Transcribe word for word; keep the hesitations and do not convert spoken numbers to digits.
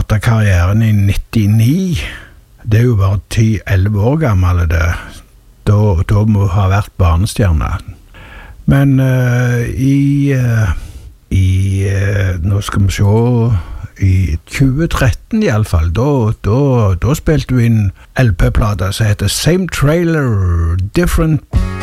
startet karrieren i nittini. Det er jo bare ti elleve år gammel det. Da, da må ha vært barnestjerne. Men uh, i, uh, i uh, nå skal vi se, i tjue tretten i alle fall, da, da, da spilte vi inn L P-plater som heter Same Trailer, Different